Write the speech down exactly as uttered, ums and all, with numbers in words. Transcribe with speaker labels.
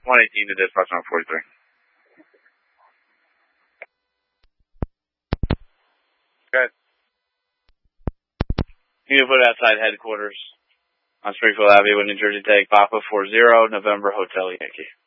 Speaker 1: one eighteen to dispatch on forty-three. Okay. You can put it outside headquarters on Springfield Avenue, New Jersey. Take Papa four zero, November Hotel Yankee.